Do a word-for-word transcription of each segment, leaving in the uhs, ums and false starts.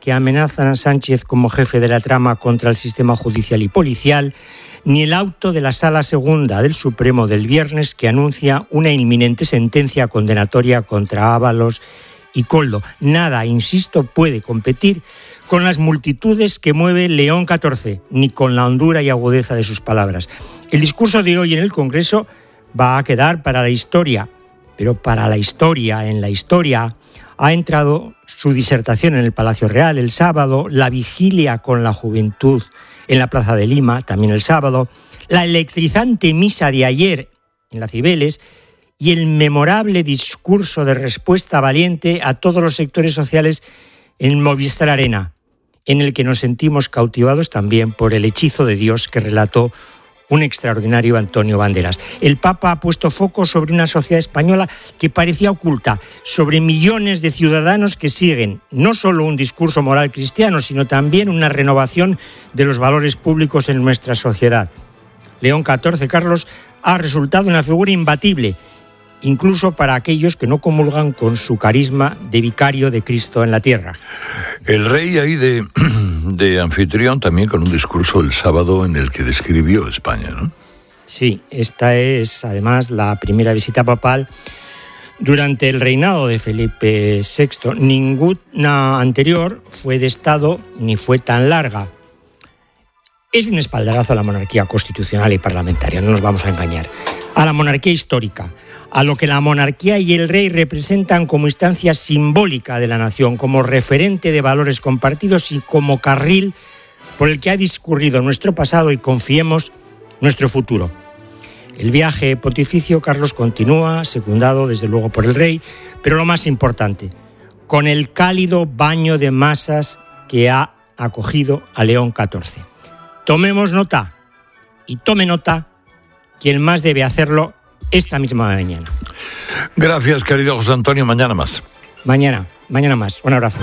que amenazan a Sánchez como jefe de la trama contra el sistema judicial y policial, ni el auto de la Sala Segunda del Supremo del viernes que anuncia una inminente sentencia condenatoria contra Ábalos y Koldo. Nada, insisto, puede competir con las multitudes que mueve León catorce, ni con la hondura y agudeza de sus palabras. El discurso de hoy en el Congreso va a quedar para la historia, pero para la historia, en la historia, ha entrado su disertación en el Palacio Real el sábado, la vigilia con la juventud en la Plaza de Lima, también el sábado, la electrizante misa de ayer en la Cibeles y el memorable discurso de respuesta valiente a todos los sectores sociales en Movistar Arena, en el que nos sentimos cautivados también por el hechizo de Dios que relató un extraordinario Antonio Banderas. El Papa ha puesto foco sobre una sociedad española que parecía oculta, sobre millones de ciudadanos que siguen no solo un discurso moral cristiano, sino también una renovación de los valores públicos en nuestra sociedad. León catorce, Carlos, ha resultado una figura imbatible, incluso para aquellos que no comulgan con su carisma de vicario de Cristo en la tierra. El rey ahí de, de anfitrión también con un discurso el sábado en el que describió España, ¿no? Sí, esta es además la primera visita papal durante el reinado de Felipe sexto. Ninguna anterior fue de Estado ni fue tan larga. Es un espaldarazo a la monarquía constitucional y parlamentaria, no nos vamos a engañar. A la monarquía histórica, a lo que la monarquía y el rey representan como instancia simbólica de la nación, como referente de valores compartidos y como carril por el que ha discurrido nuestro pasado y, confiemos, nuestro futuro. El viaje pontificio, Carlos, continúa, secundado desde luego por el rey, pero lo más importante, con el cálido baño de masas que ha acogido a León catorce. Tomemos nota, y tome nota quien más debe hacerlo esta misma mañana. Gracias, querido José Antonio. Mañana más. Mañana, mañana más. Un abrazo.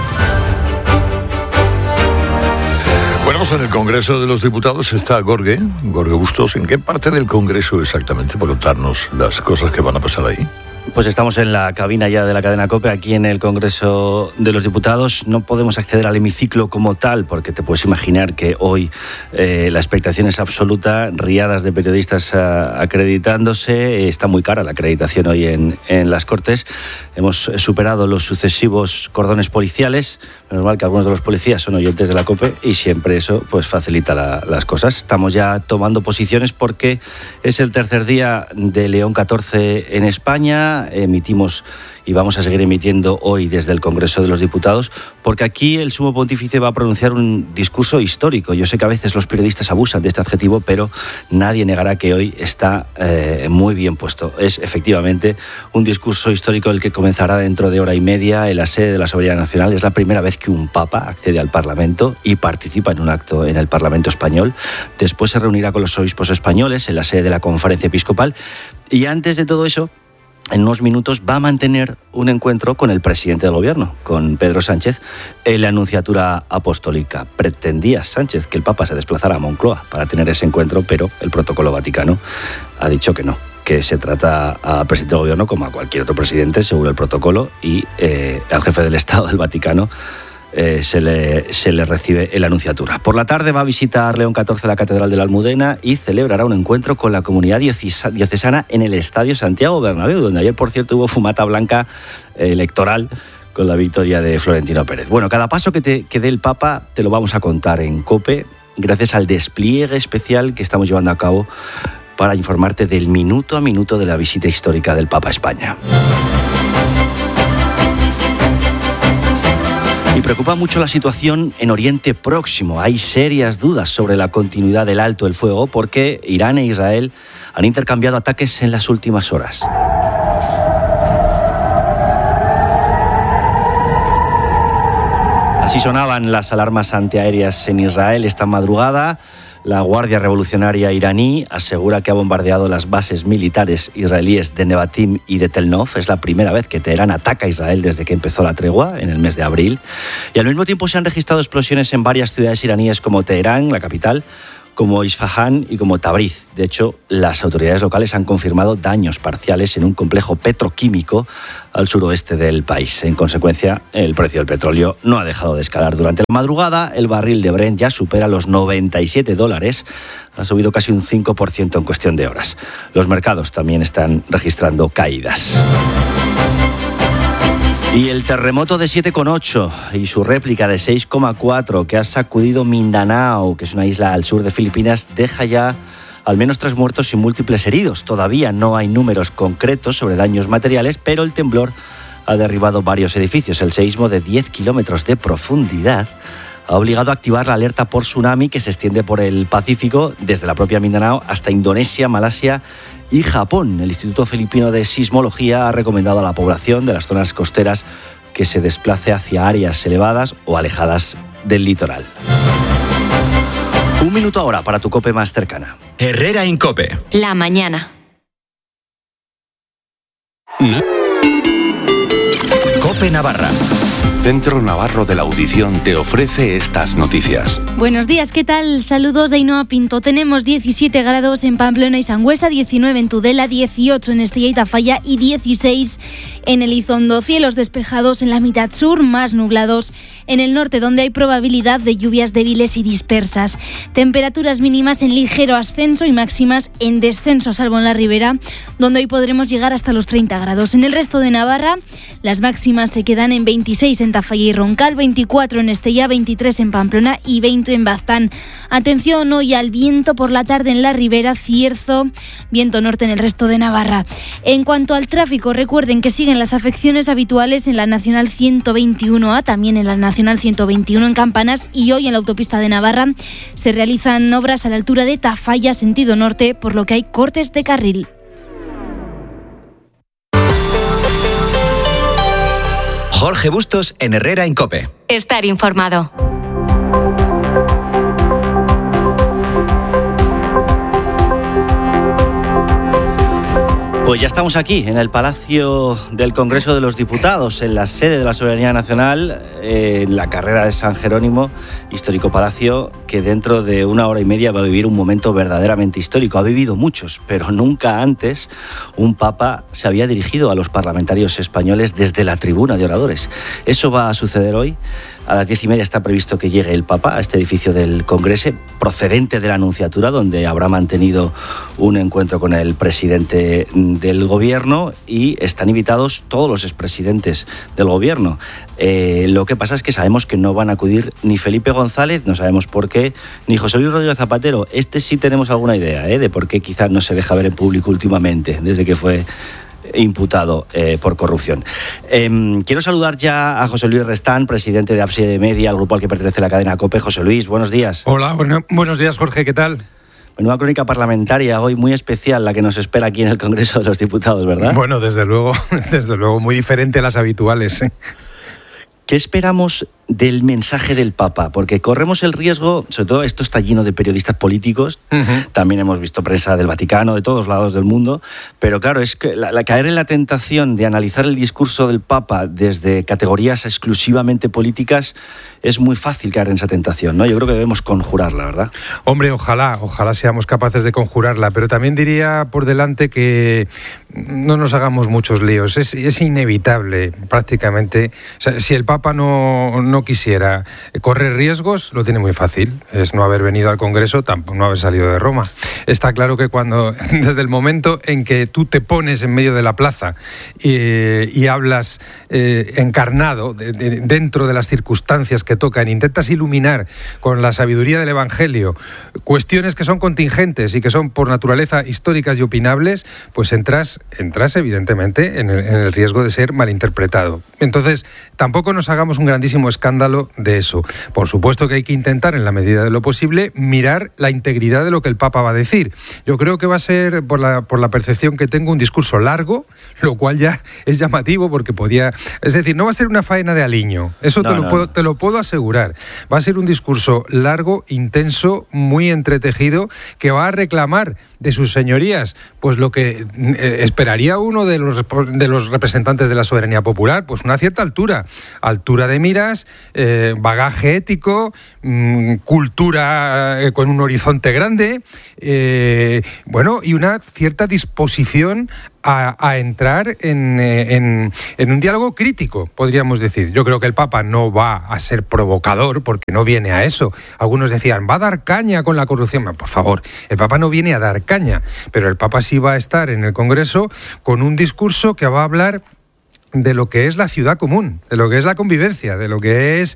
Bueno, pues en el Congreso de los Diputados está Gorge, Gorge Bustos. ¿En qué parte del Congreso exactamente? Para contarnos las cosas que van a pasar ahí. Pues estamos en la cabina ya de la cadena COPE, aquí en el Congreso de los Diputados. No podemos acceder al hemiciclo como tal, porque te puedes imaginar que hoy eh, la expectación es absoluta, riadas de periodistas a, acreditándose. Está muy cara la acreditación hoy en, en las Cortes. Hemos superado los sucesivos cordones policiales. Menos mal que algunos de los policías son oyentes de la COPE y siempre eso pues facilita la, las cosas. Estamos ya tomando posiciones porque es el tercer día de León catorce en España. Emitimos y vamos a seguir emitiendo hoy desde el Congreso de los Diputados, porque aquí el Sumo Pontífice va a pronunciar un discurso histórico. Yo sé que a veces los periodistas abusan de este adjetivo, pero nadie negará que hoy está eh, muy bien puesto. Es efectivamente un discurso histórico el que comenzará dentro de hora y media en la sede de la Soberanía Nacional. Es la primera vez que un Papa accede al Parlamento y participa en un acto en el Parlamento español. Después se reunirá con los obispos españoles en la sede de la Conferencia Episcopal. Y antes de todo eso, en unos minutos va a mantener un encuentro con el presidente del gobierno, con Pedro Sánchez, en la Nunciatura Apostólica. Pretendía Sánchez que el Papa se desplazara a Moncloa para tener ese encuentro, pero el protocolo vaticano ha dicho que no, que se trata al presidente del gobierno como a cualquier otro presidente, según el protocolo, y eh, al jefe del Estado del Vaticano Eh, se, le, se le recibe en la Nunciatura. Por la tarde va a visitar León catorce la Catedral de la Almudena y celebrará un encuentro con la comunidad diocesana en el Estadio Santiago Bernabéu, donde ayer, por cierto, hubo fumata blanca eh, electoral con la victoria de Florentino Pérez. Bueno, cada paso que, te, que dé el Papa te lo vamos a contar en COPE, gracias al despliegue especial que estamos llevando a cabo para informarte del minuto a minuto de la visita histórica del Papa a España. Y preocupa mucho la situación en Oriente Próximo. Hay serias dudas sobre la continuidad del alto el fuego porque Irán e Israel han intercambiado ataques en las últimas horas. Así sonaban las alarmas antiaéreas en Israel esta madrugada. La Guardia Revolucionaria iraní asegura que ha bombardeado las bases militares israelíes de Nevatim y de Tel Nov. Es la primera vez que Teherán ataca a Israel desde que empezó la tregua en el mes de abril. Y al mismo tiempo se han registrado explosiones en varias ciudades iraníes como Teherán, la capital, como Isfahán y como Tabriz. De hecho, las autoridades locales han confirmado daños parciales en un complejo petroquímico al suroeste del país. En consecuencia, el precio del petróleo no ha dejado de escalar. Durante la madrugada, el barril de Brent ya supera los noventa y siete dólares. Ha subido casi un cinco por ciento en cuestión de horas. Los mercados también están registrando caídas. Y el terremoto de siete coma ocho y su réplica de seis coma cuatro que ha sacudido Mindanao, que es una isla al sur de Filipinas, deja ya al menos tres muertos y múltiples heridos. Todavía no hay números concretos sobre daños materiales, pero el temblor ha derribado varios edificios. El seísmo de diez kilómetros de profundidad ha obligado a activar la alerta por tsunami que se extiende por el Pacífico desde la propia Mindanao hasta Indonesia, Malasia y Japón. El Instituto Filipino de Sismología ha recomendado a la población de las zonas costeras que se desplace hacia áreas elevadas o alejadas del litoral. Un minuto ahora para tu COPE más cercana. Herrera Incope. La mañana. COPE Navarra. Centro Navarro de la Audición te ofrece estas noticias. Buenos días, ¿qué tal? Saludos de Ainhoa Pinto. Tenemos diecisiete grados en Pamplona y Sangüesa, diecinueve en Tudela, dieciocho en Estella y Tafalla y dieciséis en Elizondo. Cielos despejados en la mitad sur, más nublados en el norte, donde hay probabilidad de lluvias débiles y dispersas. Temperaturas mínimas en ligero ascenso y máximas en descenso, salvo en la ribera, donde hoy podremos llegar hasta los treinta grados. En el resto de Navarra, las máximas se quedan en veintiséis en Tafalla y Roncal, veinticuatro en Estella, veintitrés en Pamplona y veinte en Baztán. Atención hoy al viento por la tarde en la ribera, cierzo, viento norte en el resto de Navarra. En cuanto al tráfico, recuerden que siguen las afecciones habituales en la Nacional ciento veintiuno A, también en la Nacional ciento veintiuno en Campanas, y hoy en la autopista de Navarra se realizan obras a la altura de Tafalla, sentido norte, por lo que hay cortes de carril. Jorge Bustos en Herrera Incope. Estar informado. Pues ya estamos aquí, en el Palacio del Congreso de los Diputados, en la sede de la Soberanía Nacional, en la carrera de San Jerónimo, histórico palacio que dentro de una hora y media va a vivir un momento verdaderamente histórico. Ha vivido muchos, pero nunca antes un papa se había dirigido a los parlamentarios españoles desde la tribuna de oradores. Eso va a suceder hoy. A las diez y media está previsto que llegue el Papa a este edificio del Congreso, procedente de la Anunciatura, donde habrá mantenido un encuentro con el presidente del Gobierno, y están invitados todos los expresidentes del Gobierno. Eh, lo que pasa es que sabemos que no van a acudir ni Felipe González, no sabemos por qué, ni José Luis Rodríguez Zapatero. Este sí tenemos alguna idea ¿eh? de por qué quizás no se deja ver en público últimamente, desde que fue imputado eh, por corrupción. Eh, quiero saludar ya a José Luis Restán, presidente de Abside Media, al grupo al que pertenece la cadena COPE. José Luis, buenos días. Hola, bueno, buenos días, Jorge, ¿qué tal? Una crónica parlamentaria hoy muy especial, la que nos espera aquí en el Congreso de los Diputados, ¿verdad? Bueno, desde luego, desde luego, muy diferente a las habituales, ¿eh? ¿Qué esperamos del mensaje del Papa? Porque corremos el riesgo, sobre todo esto está lleno de periodistas políticos, uh-huh. También hemos visto prensa del Vaticano, de todos lados del mundo, pero claro, es que la, la caer en la tentación de analizar el discurso del Papa desde categorías exclusivamente políticas es muy fácil caer en esa tentación, ¿no? Yo creo que debemos conjurarla, ¿verdad? Hombre, ojalá, ojalá seamos capaces de conjurarla, pero también diría por delante que no nos hagamos muchos líos, es, es inevitable prácticamente. O sea, si el Papa no, no quisiera correr riesgos, lo tiene muy fácil, es no haber venido al Congreso, tampoco no haber salido de Roma. Está claro que cuando, desde el momento en que tú te pones en medio de la plaza y, y hablas eh, encarnado de, de, dentro de las circunstancias que tocan, intentas iluminar con la sabiduría del Evangelio cuestiones que son contingentes y que son por naturaleza históricas y opinables, pues entras, entras evidentemente en el, en el riesgo de ser malinterpretado. Entonces, tampoco nos hagamos un grandísimo escándalo de eso. Por supuesto que hay que intentar, en la medida de lo posible, mirar la integridad de lo que el Papa va a decir. Yo creo que va a ser, por la, por la percepción que tengo, un discurso largo, lo cual ya es llamativo porque podía... Es decir, no va a ser una faena de aliño, eso no, te, lo no, puedo, no. te lo puedo asegurar. Va a ser un discurso largo, intenso, muy entretejido, que va a reclamar de sus señorías pues lo que eh, esperaría uno de los, de los representantes de la soberanía popular, pues una cierta altura, altura de miras, eh, bagaje ético, mmm, cultura eh, con un horizonte grande, eh, bueno, y una cierta disposición A, a entrar en, en, en un diálogo crítico, podríamos decir. Yo creo que el Papa no va a ser provocador, porque no viene a eso. Algunos decían, va a dar caña con la corrupción. Por favor, el Papa no viene a dar caña, pero el Papa sí va a estar en el Congreso con un discurso que va a hablar de lo que es la ciudad común, de lo que es la convivencia, de lo que es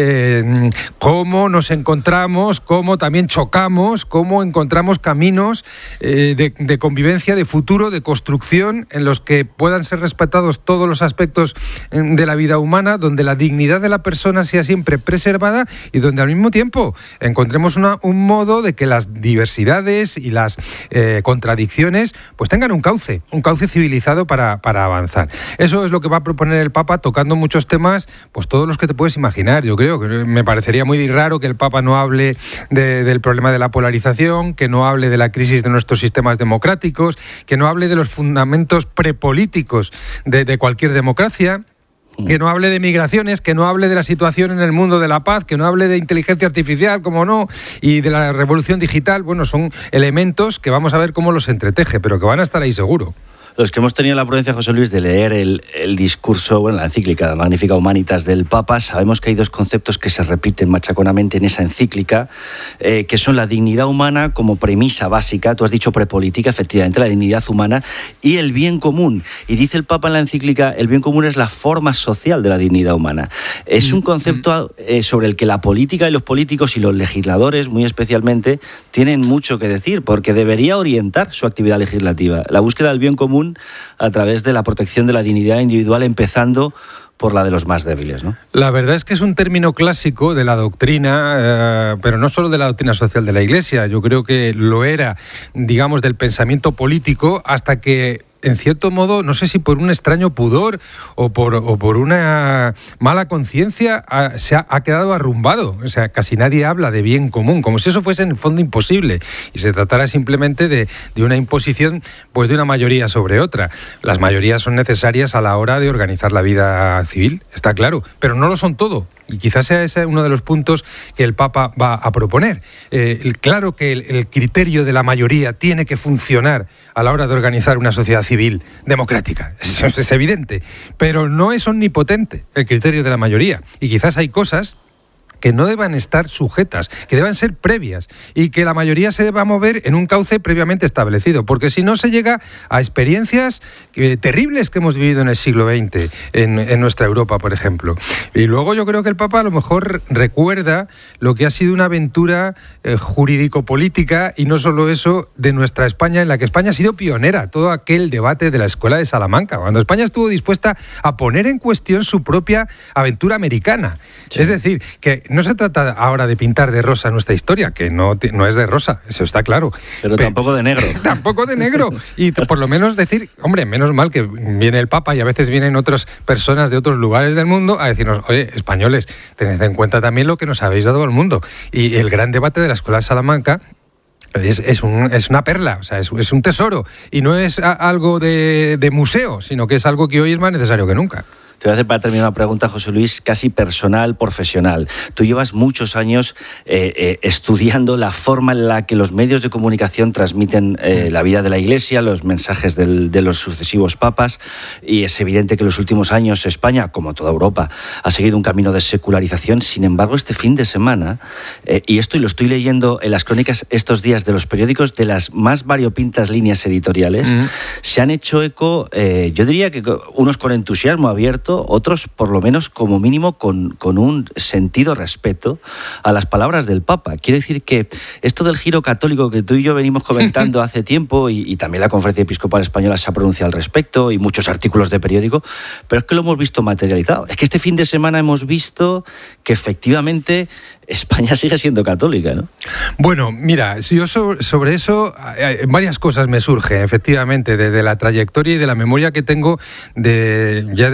eh, cómo nos encontramos, cómo también chocamos, cómo encontramos caminos eh, de, de convivencia, de futuro, de construcción, en los que puedan ser respetados todos los aspectos de la vida humana, donde la dignidad de la persona sea siempre preservada y donde al mismo tiempo encontremos una, un modo de que las diversidades y las eh, contradicciones pues tengan un cauce, un cauce civilizado para, para avanzar. Eso es lo que que va a proponer el Papa, tocando muchos temas, pues todos los que te puedes imaginar. Yo creo que me parecería muy raro que el Papa no hable de, del problema de la polarización, que no hable de la crisis de nuestros sistemas democráticos, que no hable de los fundamentos prepolíticos de, de cualquier democracia, que no hable de migraciones, que no hable de la situación en el mundo de la paz, que no hable de inteligencia artificial, como no, y de la revolución digital. Bueno, son elementos que vamos a ver cómo los entreteje, pero que van a estar ahí seguro. Los que hemos tenido la prudencia, José Luis, de leer el, el discurso, bueno, la encíclica de Magnifica Humanitas del Papa, sabemos que hay dos conceptos que se repiten machaconamente en esa encíclica, eh, que son la dignidad humana como premisa básica, tú has dicho prepolítica, efectivamente, la dignidad humana, y el bien común. Y dice el Papa en la encíclica, el bien común es la forma social de la dignidad humana. Es un concepto eh, sobre el que la política y los políticos y los legisladores, muy especialmente, tienen mucho que decir, porque debería orientar su actividad legislativa. La búsqueda del bien común a través de la protección de la dignidad individual, empezando por la de los más débiles, ¿no? La verdad es que es un término clásico de la doctrina, eh, pero no solo de la doctrina social de la Iglesia. Yo creo que lo era, digamos, del pensamiento político, hasta que, en cierto modo, no sé si por un extraño pudor o por, o por una mala conciencia, se ha, ha quedado arrumbado. O sea, casi nadie habla de bien común, como si eso fuese en el fondo imposible y se tratara simplemente de, de una imposición, pues, de una mayoría sobre otra. Las mayorías son necesarias a la hora de organizar la vida civil, está claro, pero no lo son todo. Y quizás sea ese uno de los puntos que el Papa va a proponer. Eh, el, claro que el, el criterio de la mayoría tiene que funcionar a la hora de organizar una sociedad civil democrática. Eso es evidente. Pero no es omnipotente el criterio de la mayoría. Y quizás hay cosas que no deban estar sujetas, que deban ser previas y que la mayoría se deba mover en un cauce previamente establecido, porque si no se llega a experiencias eh, terribles que hemos vivido en el siglo veinte, en, en nuestra Europa, por ejemplo. Y luego yo creo que el Papa a lo mejor recuerda lo que ha sido una aventura eh, jurídico-política, y no solo eso, de nuestra España, en la que España ha sido pionera, todo aquel debate de la Escuela de Salamanca, cuando España estuvo dispuesta a poner en cuestión su propia aventura americana. Sí. Es decir, que no se trata ahora de pintar de rosa nuestra historia, que no, no es de rosa, eso está claro. Pero, Pero tampoco de negro. Tampoco de negro. Y por lo menos decir, hombre, menos mal que viene el Papa y a veces vienen otras personas de otros lugares del mundo a decirnos, oye, españoles, tened en cuenta también lo que nos habéis dado al mundo. Y el gran debate de la Escuela de Salamanca Es, es, un, es una perla, o sea, es, es un tesoro. Y no es a, algo de, de museo, sino que es algo que hoy es más necesario que nunca. Te voy a hacer para terminar una pregunta, José Luis, casi personal, profesional. Tú llevas muchos años eh, eh, estudiando la forma en la que los medios de comunicación transmiten eh, la vida de la Iglesia, los mensajes del, de los sucesivos papas, y es evidente que en los últimos años España, como toda Europa, ha seguido un camino de secularización. Sin embargo, este fin de semana, eh, y esto y lo estoy leyendo en las crónicas estos días de los periódicos de las más variopintas líneas editoriales, mm. se han hecho eco, eh, yo diría que unos con entusiasmo abierto, otros por lo menos como mínimo con, con un sentido respeto a las palabras del Papa. Quiero decir que esto del giro católico que tú y yo venimos comentando hace tiempo, y, y también la Conferencia Episcopal Española se ha pronunciado al respecto, y muchos artículos de periódico, pero es que lo hemos visto materializado. Es que este fin de semana hemos visto que efectivamente España sigue siendo católica, ¿no? Bueno, mira, yo sobre, sobre eso varias cosas me surgen, efectivamente, de, de la trayectoria y de la memoria que tengo de ya de una historia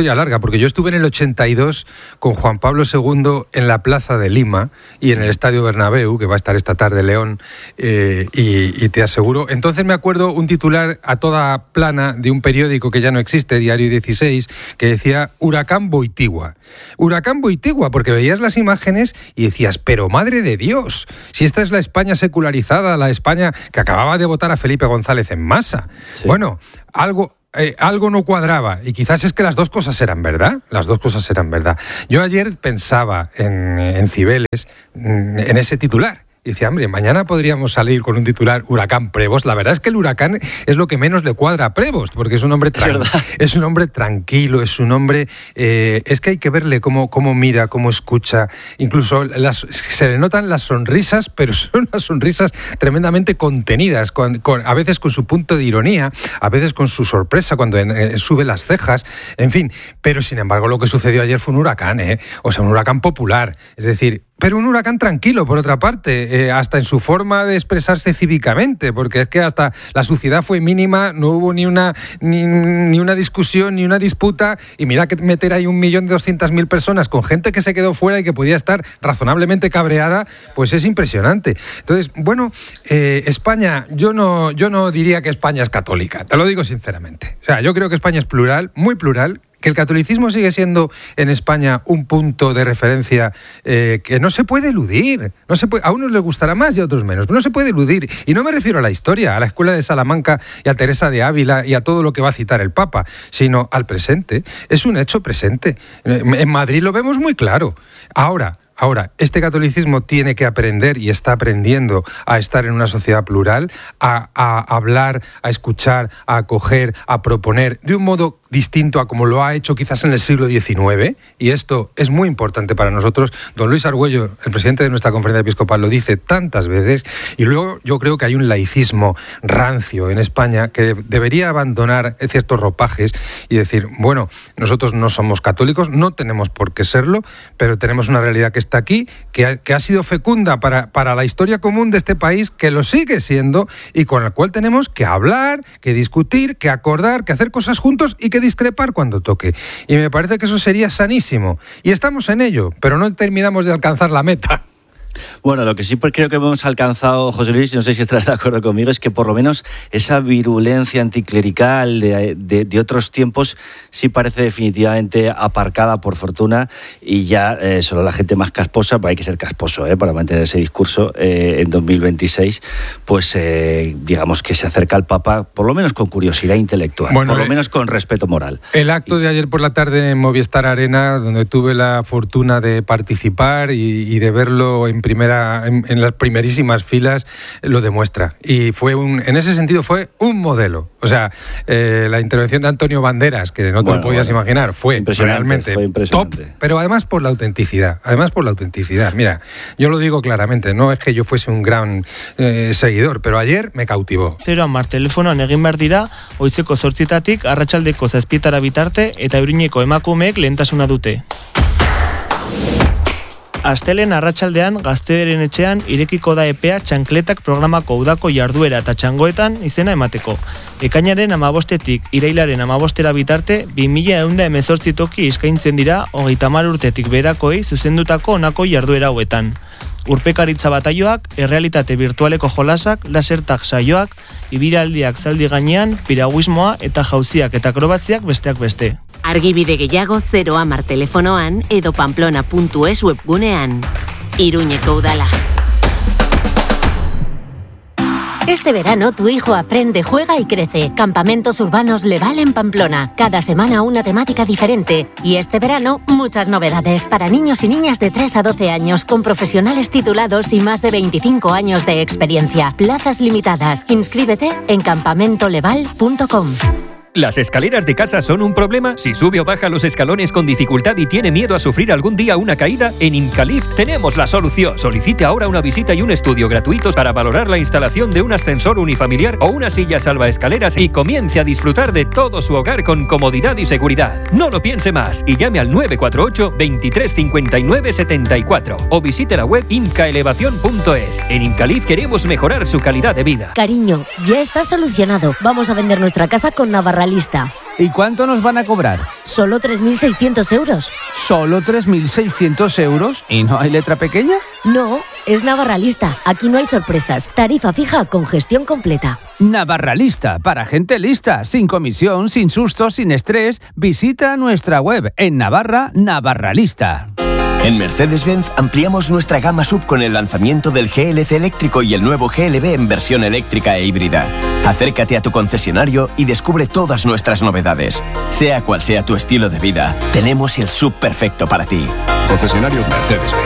historia larga, porque yo estuve en el ochenta y dos con Juan Pablo segundo en la Plaza de Lima y en el Estadio Bernabéu, que va a estar esta tarde León, eh, y, y te aseguro, entonces me acuerdo un titular a toda plana de un periódico que ya no existe, Diario dieciséis, que decía Huracán Boitigua. Huracán Boitigua, porque veías las imágenes y decías, pero madre de Dios, si esta es la España secularizada, la España que acababa de votar a Felipe González en masa. Sí. Bueno, algo... Eh, algo no cuadraba, y quizás es que las dos cosas eran verdad, las dos cosas eran verdad. Yo ayer pensaba en, en Cibeles, en ese titular, y decía, hombre, mañana podríamos salir con un titular Huracán Prevost. La verdad es que el huracán es lo que menos le cuadra a Prevost, porque es un hombre, tran- es un hombre tranquilo, es un hombre... Eh, es que hay que verle cómo, cómo mira, cómo escucha. Incluso las, se le notan las sonrisas, pero son unas sonrisas tremendamente contenidas, con, con, a veces con su punto de ironía, a veces con su sorpresa cuando eh, sube las cejas, en fin. Pero, sin embargo, lo que sucedió ayer fue un huracán, ¿eh? O sea, un huracán popular. Es decir... Pero un huracán tranquilo, por otra parte, eh, hasta en su forma de expresarse cívicamente, porque es que hasta la suciedad fue mínima, no hubo ni una ni, ni una discusión, ni una disputa, y mira que meter ahí un millón de doscientas mil personas con gente que se quedó fuera y que podía estar razonablemente cabreada, pues es impresionante. Entonces, bueno, eh, España, yo no, yo no diría que España es católica, te lo digo sinceramente. O sea, yo creo que España es plural, muy plural, que el catolicismo sigue siendo en España un punto de referencia eh, que no se puede eludir. No se puede, a unos les gustará más y a otros menos, pero no se puede eludir. Y no me refiero a la historia, a la Escuela de Salamanca y a Teresa de Ávila y a todo lo que va a citar el Papa, sino al presente. Es un hecho presente. En Madrid lo vemos muy claro. Ahora... Ahora, este catolicismo tiene que aprender y está aprendiendo a estar en una sociedad plural, a, a hablar, a escuchar, a acoger, a proponer de un modo distinto a como lo ha hecho quizás en el siglo diecinueve, y esto es muy importante para nosotros. Don Luis Argüello, el presidente de nuestra conferencia episcopal, lo dice tantas veces, y luego yo creo que hay un laicismo rancio en España que debería abandonar ciertos ropajes y decir, bueno, nosotros no somos católicos, no tenemos por qué serlo, pero tenemos una realidad que está aquí, que ha, que ha sido fecunda para, para la historia común de este país, que lo sigue siendo, y con el cual tenemos que hablar, que discutir, que acordar, que hacer cosas juntos y que discrepar cuando toque. Y me parece que eso sería sanísimo. Y estamos en ello, pero no terminamos de alcanzar la meta. Bueno, lo que sí creo que hemos alcanzado, José Luis, no sé si estarás de acuerdo conmigo, es que por lo menos esa virulencia anticlerical de, de, de otros tiempos sí parece definitivamente aparcada, por fortuna, y ya eh, solo la gente más casposa, pues hay que ser casposo eh, para mantener ese discurso eh, en dos mil veintiséis, pues eh, digamos que se acerca al Papa, por lo menos con curiosidad intelectual, bueno, por lo menos con respeto moral. El acto de ayer por la tarde en Movistar Arena, donde tuve la fortuna de participar y, y de verlo en primera, en, en las primerísimas filas, lo demuestra. Y fue un, en ese sentido fue un modelo. O sea, eh, la intervención de Antonio Banderas, que no te bueno, lo podías bueno. imaginar, fue realmente fue top, pero además por la autenticidad. Además por la autenticidad. Mira, yo lo digo claramente, no es que yo fuese un gran eh, seguidor, pero ayer me cautivó. Zero hamar telefonoan egin behar dira, goizeko zortzitatik arratsaldeko zazpietara bitarte eta Iruñeko emakumeek lehentasuna dute. Astelen arratsaldean Gaztederen etxean irekiko da epea Txankletak programako udako jarduera eta txangoetan izena emateko. Ekainaren hamabostetik irailaren hamabostera bitarte bi mila ehun eta hemezortzi toki eskaintzen dira hogeita hamar urtetik beherakoei zuzendutako honako jarduera hauetan. Urpekaritza bataioak, errealitate virtualeko jolasak, lasertak saioak, ibiraldiak zaldi gainean, piraguismoa eta jauziak eta akrobatziak besteak beste. Argibide gehiago zero hamar telefonoan edo pamplona puntu es webgunean. Iruñeko udala. Este verano tu hijo aprende, juega y crece. Campamentos urbanos Leval en Pamplona. Cada semana una temática diferente. Y este verano muchas novedades para niños y niñas de tres a doce años con profesionales titulados y más de veinticinco años de experiencia. Plazas limitadas. Inscríbete en campamento leval punto com. ¿Las escaleras de casa son un problema? Si sube o baja los escalones con dificultad y tiene miedo a sufrir algún día una caída, en Incalift tenemos la solución. Solicite ahora una visita y un estudio gratuitos para valorar la instalación de un ascensor unifamiliar o una silla salvaescaleras y comience a disfrutar de todo su hogar con comodidad y seguridad. No lo piense más y llame al nueve cuatro ocho, veintitrés cincuenta y nueve setenta y cuatro o visite la web inca elevación punto es. En Incalift queremos mejorar su calidad de vida. Cariño, ya está solucionado. Vamos a vender nuestra casa con Navarra Lista. ¿Y cuánto nos van a cobrar? Solo tres mil seiscientos euros. ¿Solo tres mil seiscientos euros? ¿Y no hay letra pequeña? No, es Navarralista. Aquí no hay sorpresas. Tarifa fija con gestión completa. Navarralista, para gente lista, sin comisión, sin sustos, sin estrés. Visita nuestra web en Navarra, Navarralista. En Mercedes-Benz ampliamos nuestra gama sub con el lanzamiento del G L C eléctrico y el nuevo G L B en versión eléctrica e híbrida. Acércate a tu concesionario y descubre todas nuestras novedades. Sea cual sea tu estilo de vida, tenemos el sub perfecto para ti. Concesionario Mercedes-Benz.